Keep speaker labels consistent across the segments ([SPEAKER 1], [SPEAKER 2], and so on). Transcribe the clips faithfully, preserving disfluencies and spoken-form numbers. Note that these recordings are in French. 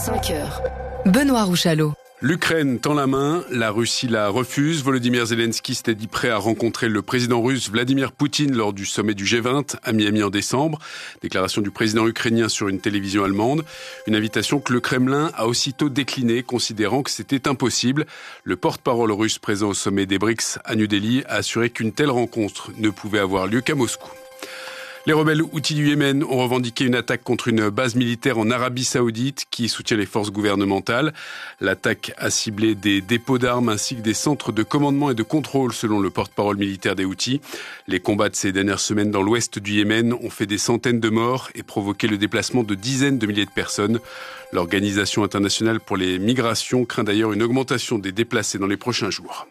[SPEAKER 1] cinq heures. Benoît Rouchalot.
[SPEAKER 2] L'Ukraine tend la main, la Russie la refuse. Volodymyr Zelensky s'était dit prêt à rencontrer le président russe Vladimir Poutine lors du sommet du G vingt à Miami en décembre. Déclaration du président ukrainien sur une télévision allemande. Une invitation que le Kremlin a aussitôt déclinée, considérant que c'était impossible. Le porte-parole russe présent au sommet des BRICS à New Delhi a assuré qu'une telle rencontre ne pouvait avoir lieu qu'à Moscou. Les rebelles houthis du Yémen ont revendiqué une attaque contre une base militaire en Arabie Saoudite qui soutient les forces gouvernementales. L'attaque a ciblé des dépôts d'armes ainsi que des centres de commandement et de contrôle selon le porte-parole militaire des Houthis. Les combats de ces dernières semaines dans l'ouest du Yémen ont fait des centaines de morts et provoqué le déplacement de dizaines de milliers de personnes. L'Organisation internationale pour les migrations craint d'ailleurs une augmentation des déplacés dans les prochains jours.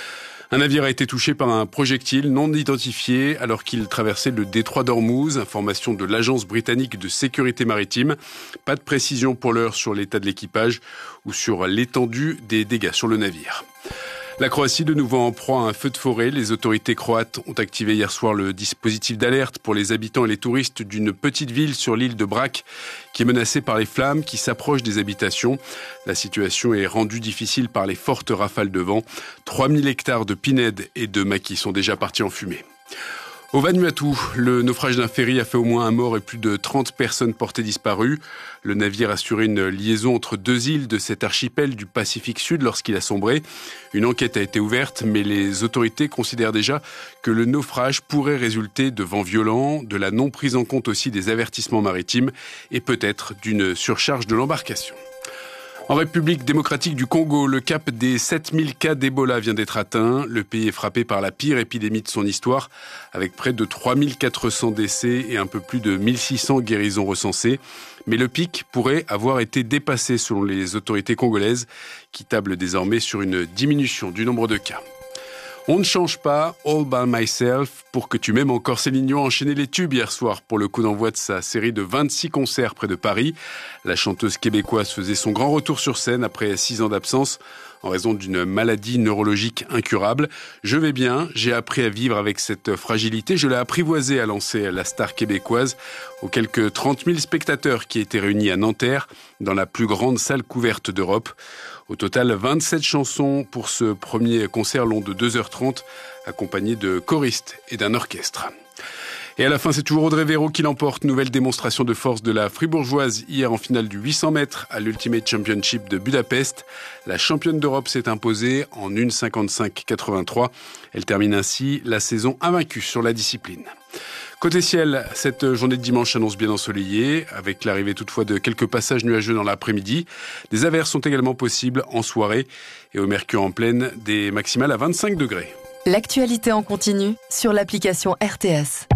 [SPEAKER 2] Un navire a été touché par un projectile non identifié alors qu'il traversait le détroit d'Ormuz, information de l'agence britannique de sécurité maritime. Pas de précision pour l'heure sur l'état de l'équipage ou sur l'étendue des dégâts sur le navire. La Croatie, de nouveau en proie à un feu de forêt. Les autorités croates ont activé hier soir le dispositif d'alerte pour les habitants et les touristes d'une petite ville sur l'île de Brač qui est menacée par les flammes qui s'approchent des habitations. La situation est rendue difficile par les fortes rafales de vent. trois mille hectares de pinèdes et de maquis sont déjà partis en fumée. Au Vanuatu, le naufrage d'un ferry a fait au moins un mort et plus de trente personnes portées disparues. Le navire assurait une liaison entre deux îles de cet archipel du Pacifique Sud lorsqu'il a sombré. Une enquête a été ouverte, mais les autorités considèrent déjà que le naufrage pourrait résulter de vents violents, de la non prise en compte aussi des avertissements maritimes et peut-être d'une surcharge de l'embarcation. En République démocratique du Congo, le cap des sept mille cas d'Ebola vient d'être atteint. Le pays est frappé par la pire épidémie de son histoire, avec près de trois mille quatre cents décès et un peu plus de mille six cents guérisons recensées. Mais le pic pourrait avoir été dépassé selon les autorités congolaises, qui tablent désormais sur une diminution du nombre de cas. On ne change pas, All By Myself, pour que tu m'aimes encore. Céline Dion a enchaîné les tubes hier soir pour le coup d'envoi de sa série de vingt-six concerts près de Paris. La chanteuse québécoise faisait son grand retour sur scène après six ans d'absence en raison d'une maladie neurologique incurable. Je vais bien, j'ai appris à vivre avec cette fragilité. Je l'ai apprivoisée, a lancé la star québécoise aux quelques trente mille spectateurs qui étaient réunis à Nanterre dans la plus grande salle couverte d'Europe. Au total, vingt-sept chansons pour ce premier concert long de deux heures trente, accompagné de choristes et d'un orchestre. Et à la fin, c'est toujours Audrey Véro qui l'emporte. Nouvelle démonstration de force de la Fribourgeoise hier en finale du huit cents mètres à l'Ultimate Championship de Budapest. La championne d'Europe s'est imposée en une cinquante-cinq quatre-vingt-trois. Elle termine ainsi la saison invaincue sur la discipline. Côté ciel, cette journée de dimanche s'annonce bien ensoleillée, avec l'arrivée toutefois de quelques passages nuageux dans l'après-midi. Des averses sont également possibles en soirée et au mercure en pleine, des maximales à vingt-cinq degrés.
[SPEAKER 1] L'actualité en continu sur l'application R T S.